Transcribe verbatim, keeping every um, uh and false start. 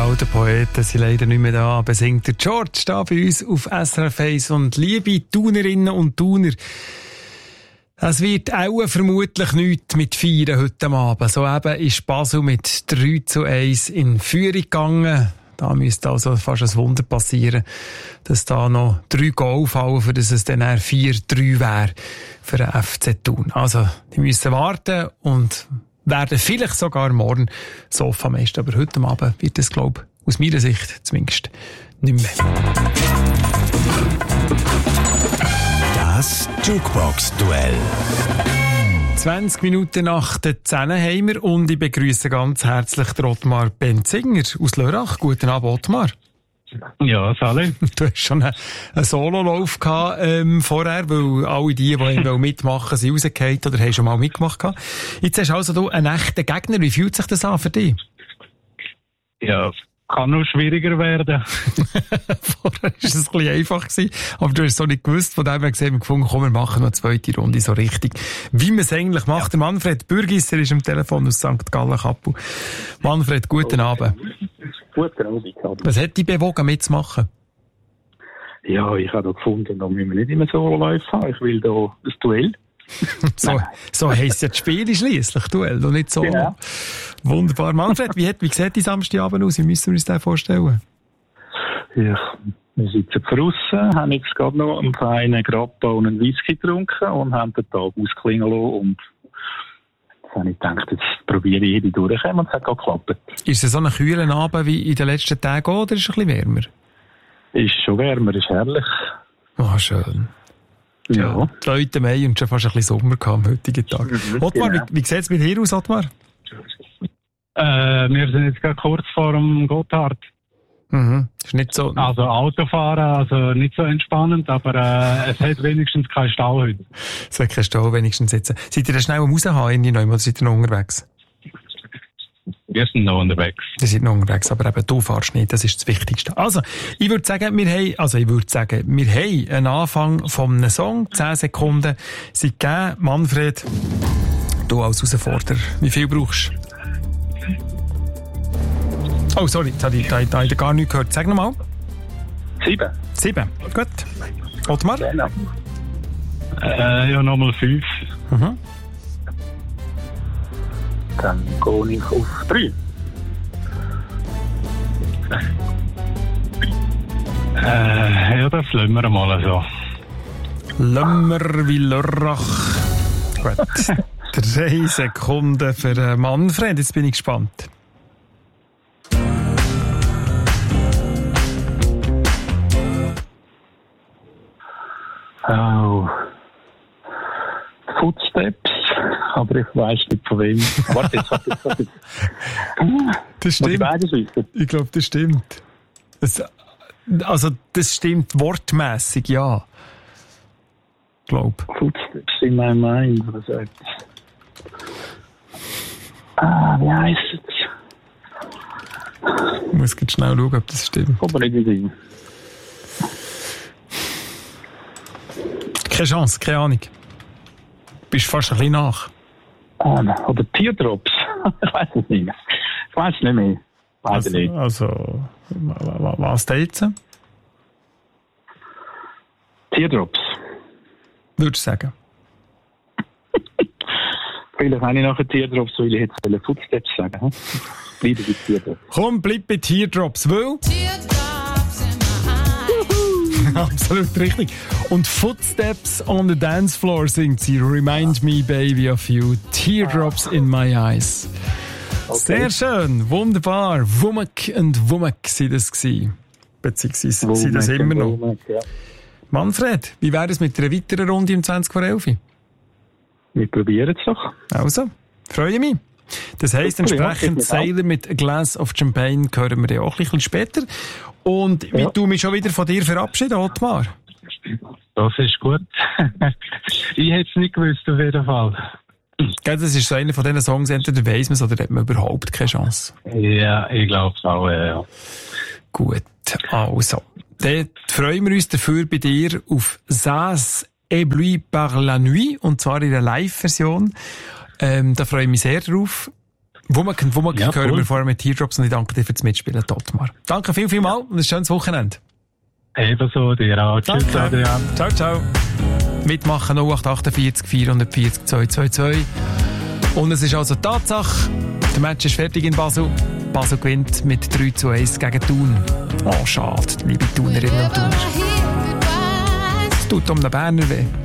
alten Poeten sind leider nicht mehr da, aber singt der George da bei uns auf S R F eins. Und liebe Thunerinnen und Thuner, es wird auch vermutlich nichts mit Feiern heute Abend. So eben ist Basel mit drei zu eins in Führung gegangen. Da müsste also fast ein Wunder passieren, dass da noch drei Goal fallen, für dass es dann vier drei wäre für den F C Thun. Also, die müssen warten und werden vielleicht sogar morgen Sofameister. Aber heute Abend wird es, glaube ich, aus meiner Sicht zumindest nicht mehr. Das Jukebox-Duell. zwanzig Minuten nach der zehn haben wir und ich begrüße ganz herzlich den Ottmar Benzinger aus Lörrach. Guten Abend, Ottmar. Ja, Sally. Du hast schon einen, einen Sololauf gehabt, ähm, vorher, weil alle die, die mitmachen, sind rausgefallen oder haben schon mal mitgemacht gehabt. Jetzt hast du also du einen echten Gegner. Wie fühlt sich das an für dich? Ja, kann noch schwieriger werden. Vorher war es ein bisschen einfach gewesen, aber du hast es so nicht gewusst. Von dem her gesehen, wir gefunden, komm, wir machen noch eine zweite Runde so richtig. Wie man es eigentlich macht. Ja. Der Manfred Bürgisser ist am Telefon aus Sankt Gallen Kappel. Manfred, guten oh. Abend. Guten Abend. Was hat dich bewogen, mitzumachen? Ja, ich habe da gefunden, da müssen wir nicht immer Solo-Läufe haben. Ich will da ein Duell. so so heisst ja das Spiel schliesslich, Duell, und nicht Solo. Ja. Wunderbar. Manfred, wie, hat, wie sieht die Samstagabend aus? Wie müssen wir uns das vorstellen? Ja, wir sitzen draussen, haben jetzt gerade noch einen feinen Grappa und einen Whisky getrunken und haben den Tag ausklingen lassen. Und jetzt habe ich gedacht, jetzt probiere ich jede durchkommen und es hat geklappt. Ist es so ein kühler Abend wie in den letzten Tagen oder ist es ein bisschen wärmer? Ist schon wärmer, ist herrlich. Ah, oh, schön. Ja. ja. Die Leute Mai und schon fast ein bisschen Sommer am heutigen Tag. Mhm, Ottmar, genau. wie, wie sieht es mit dir aus, Ottmar? Äh, wir sind jetzt gerade kurz vor dem Gotthard. Mhm. Ist nicht so... Also Autofahren, also nicht so entspannend, aber äh, es hat wenigstens keinen Stau heute. Es hat keinen Stau wenigstens sitzen. Seid ihr da schnell am Raushauen oder seid ihr noch unterwegs? Wir sind noch unterwegs. Wir sind noch unterwegs, aber eben du fährst nicht, das ist das Wichtigste. Also, ich würde sagen, wir haben, also ich würde sagen, wir haben einen Anfang von einem Song, zehn Sekunden sind gegeben. Manfred, du als Herausforderer, wie viel brauchst du? Oh, sorry, jetzt habe ich, da, da, da gar nichts gehört. Sag nochmal. Sieben. Sieben, gut. Ottmar? Genau. Äh, ja, nochmal fünf. Mhm. Dann gehe ich auf drei. Äh, ja, das lassen wir mal so. Lömmer wie Lörrach. Gut. Drei Sekunden für Manfred, jetzt bin ich gespannt. Oh. Footsteps, aber ich weiss nicht von wem. Warte, jetzt, warte, jetzt, warte. Das stimmt. Ich glaube, das stimmt. Das, also, das stimmt wortmässig, ja. Ich glaube. Footsteps in my mind, oder so etwas. Ah, wie heisst es? Ich muss jetzt schnell schauen, ob das stimmt. Kommt man nicht rein. Keine Chance, keine Ahnung. Du bist fast ein bisschen nach. Ah, oder Teardrops. Ich weiß es nicht mehr. Ich weiß es nicht mehr. Weiß also, nicht. Also, was da jetzt? Teardrops. Würdest du sagen? Vielleicht habe ich nachher Teardrops, weil ich jetzt Footsteps sagen. Hm? Leider bei Teardrops. Komm, bleib bei Teardrops, weil... Absolut richtig. Und Footsteps on the Dance Floor singt sie Remind Me Baby of You, Teardrops in My Eyes. Okay. Sehr schön, wunderbar. Wumek und Wumek sind das gewesen. Beziehungsweise Wumek sind das immer noch. Wumek, ja. Manfred, wie wäre es mit einer weiteren Runde um zwanzig vor elf? Wir probieren es doch. Also, freue mich. Das heisst, entsprechend ja, Sailor mit A Glass of Champagne hören wir ja auch ein bisschen später. Und ja. Wie du mich schon wieder von dir verabschieden, Ottmar? Das ist gut. Ich hätte es nicht gewusst, auf jeden Fall. Das ist so einer von diesen Songs, entweder weiss man es oder hat man überhaupt keine Chance. Ja, ich glaube es auch, ja. Gut, also. Dann freuen wir uns dafür bei dir auf «Ça éblouit par la nuit», und zwar in der Live-Version. Ähm, da freue ich mich sehr drauf. Wo man, wo man Ja, hören cool. wir vorher mit Teardrops und ich danke dir für das Mitspielen, Totmar. Danke viel, viel mal und ein schönes Wochenende. Ebenso, dir auch. Tschüss, Danke. Adrian. Ciao, ciao. Mitmachen null acht acht vier vier vier vier zwei zwei zwei. Und es ist also Tatsache, der Match ist fertig in Basel. Basel gewinnt mit drei zu eins gegen Thun. Oh, schade, liebe Thunerinnen und Thuner. Es tut um den Berner weh.